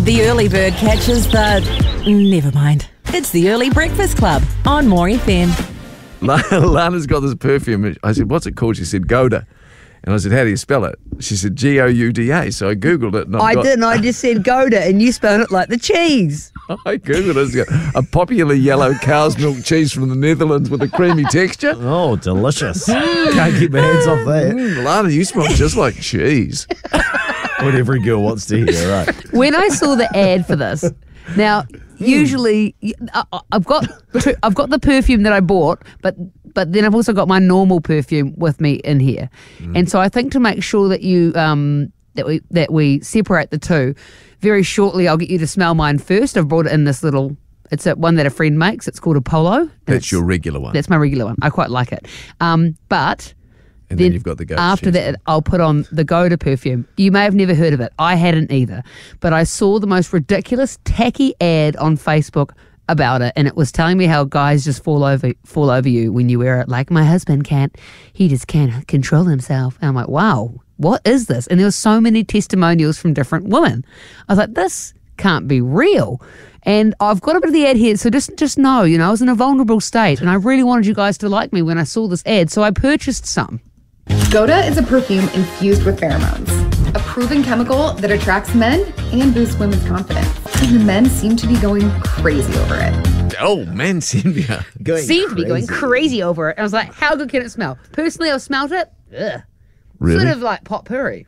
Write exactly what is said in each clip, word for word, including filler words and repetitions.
The early bird catches the... Never mind. It's the Early Breakfast Club on More F M. Lana's got this perfume. I said, what's it called? She said, Gouda. And I said, how do you spell it? She said, G O U D A. So I Googled it. And I've I got, didn't. I just said Gouda, and you spelled it like the cheese. I Googled it. It's got a popular yellow cow's milk cheese from the Netherlands with a creamy texture. Oh, delicious. Can't keep my hands off that. Mm, Lana, you smell just like cheese. What every girl wants to hear, right? When I saw the ad for this, now usually I- I've got I've got the perfume that I bought, but but then I've also got my normal perfume with me in here, mm. and so I think to make sure that you um that we that we separate the two, very shortly I'll get you to smell mine first. I've brought it in this little. It's a one that a friend makes. It's called Apollo. That's your regular one. That's my regular one. I quite like it. Um, but. And then, then you've got the Gouda. After that, one. I'll put on the Gouda perfume. You may have never heard of it. I hadn't either. But I saw the most ridiculous, tacky ad on Facebook about it, and it was telling me how guys just fall over fall over you when you wear it. Like, my husband can't. He just can't control himself. And I'm like, wow, what is this? And there were so many testimonials from different women. I was like, this can't be real. And I've got a bit of the ad here, so just just know, you know, I was in a vulnerable state, and I really wanted you guys to like me when I saw this ad, so I purchased some. Gouda is a perfume infused with pheromones, a proven chemical that attracts men and boosts women's confidence. And the men seem to be going crazy over it. Oh, man, Cynthia. Going seem to be going crazy over it. I was like, how good can it smell? Personally, I've smelled it. Ugh. Really? Sort of like potpourri.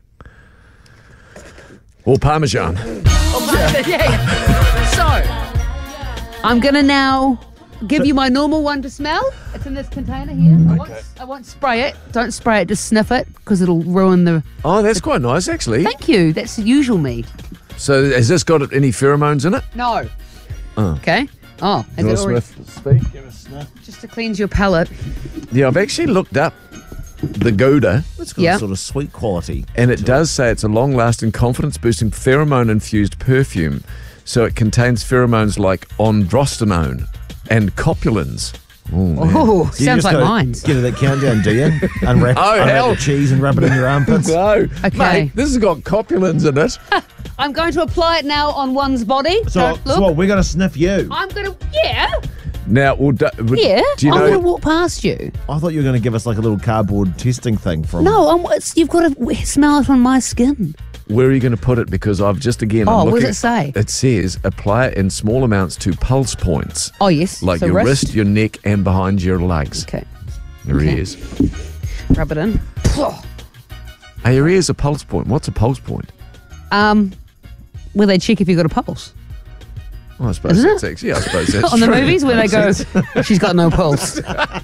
Or Parmesan. Oh, yeah. yeah. So, I'm going to now give you my normal one to smell. It's in this container here. I, won't, I won't spray it. Don't spray it, just sniff it, because it'll ruin the... Oh, that's quite nice, actually. Thank you. That's the usual me. So has this got any pheromones in it? No. Oh. Okay. Oh, has you it already... Speak? Give us a sniff. Just to cleanse your palate. Yeah, I've actually looked up the Gouda. It's got Yep. a sort of sweet quality. And it does say it's a long-lasting, confidence-boosting, pheromone-infused perfume. So it contains pheromones like androstenone and copulins. Oh, You sounds just like gotta mine. Get to that countdown, do you? Unwrap, Oh, unwrap hell. the cheese and rub it in your armpits. No. Okay. Mate, this has got copulins in it. I'm going to apply it now on one's body. So, Don't look. so what, we're going to sniff you. I'm going to... Yeah. Now, well, do, would- Yeah. do you I'm know... going to walk past you. I thought you were going to give us like a little cardboard testing thing from... No, I'm, it's, you've got to smell it on my skin. Where are you going to put it? Because I've just, again... Oh, I'm what looking, does it say? It says, apply it in small amounts to pulse points. Oh, yes. Like so your wrist. wrist, your neck, and behind your legs. Okay. Your Okay. ears. Rub it in. Are your ears a pulse point? What's a pulse point? Um, where they check if you've got a pulse. Oh, I suppose Isn't that's it? actually... I suppose that's On the true. movies where they go, she's got no pulse.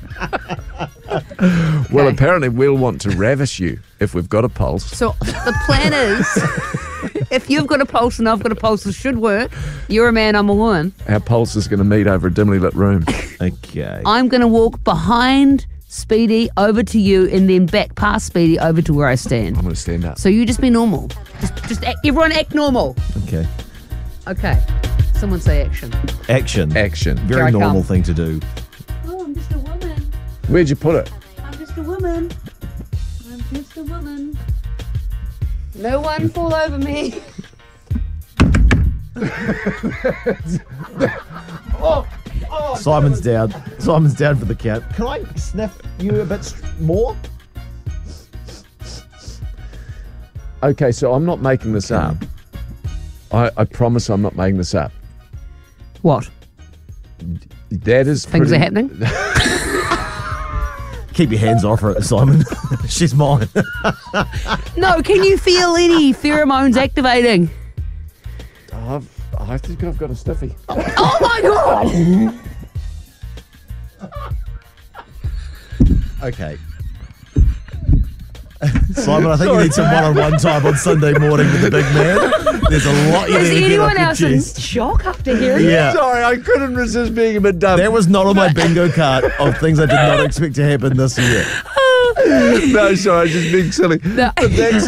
Well, Okay. apparently we'll want to ravish you if we've got a pulse. So the plan is, if you've got a pulse and I've got a pulse, it should work. You're a man, I'm a woman. Our pulse is going to meet over a dimly lit room. Okay. I'm going to walk behind Speedy over to you and then back past Speedy over to where I stand. I'm going to stand up. So you just be normal. Just, just act, everyone act normal. Okay. Okay. Someone say action. Action. Action. Here I Very normal come. thing to do. Oh, I'm just a woman. Where'd you put it? I'm just a woman. I'm just a woman. No one fall over me. Oh, oh, Simon's down. Simon's down for the count. Can I sniff you a bit st- more? Okay, so I'm not making this up. I, I promise I'm not making this up. What? That is Things pretty, are happening? Keep your hands off her, Simon. She's mine. No, can you feel any pheromones activating? I've, I think I've got a stiffy. Oh my God! Okay. Simon, I think you need some one-on-one time on Sunday morning with the big man. There's a lot you Is need to get off anyone your else in chest. shock after hearing Yeah. Sorry, I couldn't resist being a bit dumb. That was not on my bingo card of things I did not expect to happen this year. No, sorry, I was just being silly. No. But that's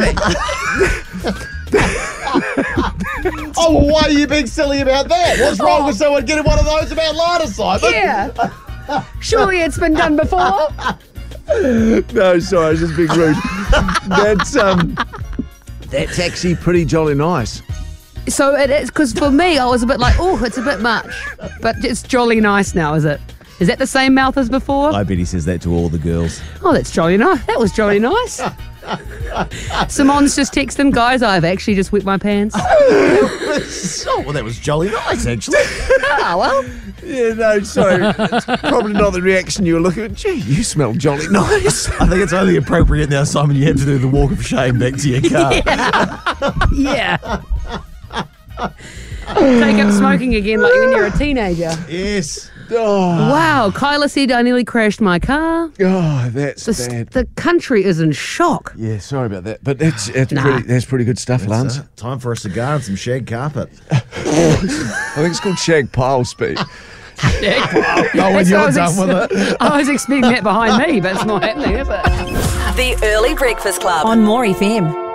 Oh, well, why are you being silly about that? What's wrong with someone getting one of those about Lana, Simon? Yeah. Surely it's been done before. No, sorry, I was just being rude. That's um, that's actually pretty jolly nice. So it is, because for me, I was a bit like, oh, it's a bit much. But it's jolly nice now, is it? Is that the same mouth as before? I bet he says that to all the girls. Oh, that's jolly nice. That was jolly nice. Simon's just texting, guys, I've actually just wet my pants. Oh, well, that was jolly nice, actually. Oh, well. Yeah, no, sorry. It's probably not the reaction you were looking at. Gee, you smell jolly nice. I think it's only appropriate now, Simon, you have to do the walk of shame back to your car. Yeah. Take up smoking again like when you're a teenager. Yes. Oh, Wow, Kyla said I nearly crashed my car. oh that's The, bad. the country is in shock. Yeah, sorry about that. But that's, that's, Nah. pretty, that's pretty good stuff, Lance. Uh, time for a cigar and some shag carpet. I think it's called shag pile speed. Oh, when That's what you're I was done ex- with it. I was expecting that behind me, but it's not happening, is it? The Early Breakfast Club on More F M.